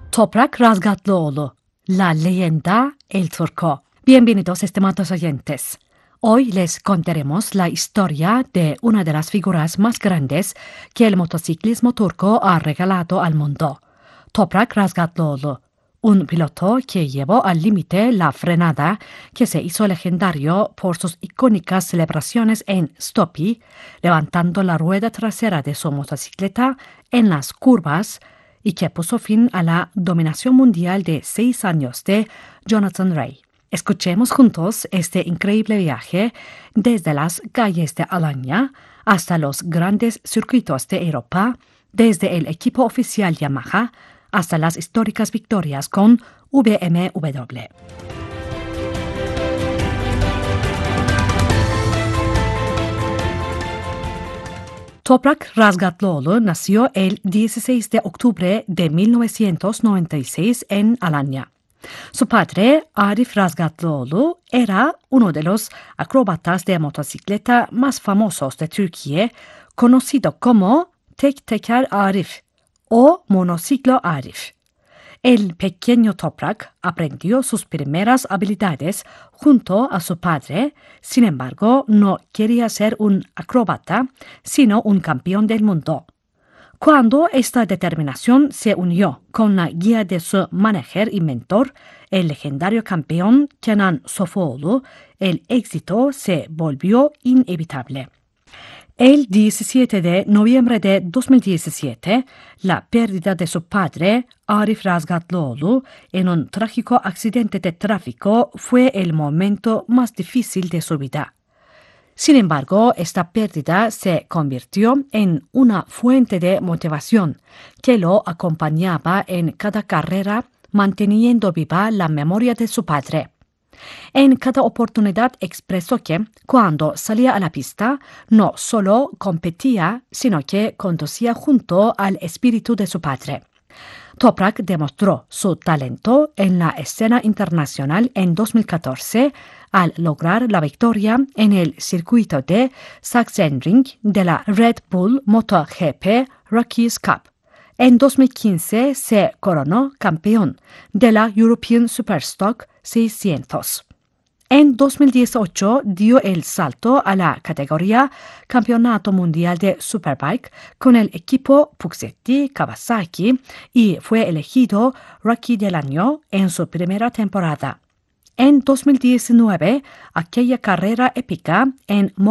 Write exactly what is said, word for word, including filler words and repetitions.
Toprak Razgatlıoğlu, la leyenda El Turco. Bienvenidos, estimados oyentes. Hoy les contaremos la historia de una de las figuras más grandes que el motociclismo turco ha regalado al mundo, Toprak Razgatlıoğlu, un piloto que llevó al límite la frenada, que se hizo legendario por sus icónicas celebraciones en Stopi, levantando la rueda trasera de su motocicleta en las curvas, y que puso fin a la dominación mundial de seis años de Jonathan Rea. Escuchemos juntos este increíble viaje desde las calles de Alanya hasta los grandes circuitos de Europa, desde el equipo oficial Yamaha hasta las históricas victorias con B M W. Toprak Razgatlıoğlu nació el dieciséis de octubre de mil novecientos noventa y seis en Alanya. Su padre, Arif Razgatlıoğlu, era uno de los acróbatas de motocicleta más famosos de Turquía, conocido como Tek Teker Arif o Monociclo Arif. El pequeño Toprak aprendió sus primeras habilidades junto a su padre. Sin embargo, no quería ser un acróbata, sino un campeón del mundo. Cuando esta determinación se unió con la guía de su manager y mentor, el legendario campeón Kenan Sofuoğlu, el éxito se volvió inevitable. El diecisiete de noviembre de dos mil diecisiete, la pérdida de su padre, Arif Razgatlıoğlu, en un trágico accidente de tráfico fue el momento más difícil de su vida. Sin embargo, esta pérdida se convirtió en una fuente de motivación que lo acompañaba en cada carrera, manteniendo viva la memoria de su padre. En cada oportunidad expresó que, cuando salía a la pista, no solo competía, sino que conducía junto al espíritu de su padre. Toprak demostró su talento en la escena internacional en dos mil catorce al lograr la victoria en el circuito de Sachsenring de la Red Bull MotoGP Rookies Cup. En dos mil quince se coronó campeón de la European Superstock seiscientos. En dos mil dieciocho dio el salto a la categoría Campeonato Mundial de Superbike con el equipo Puxetti Kawasaki y fue elegido Rookie del Año en su primera temporada. En dos mil diecinueve, aquella carrera épica en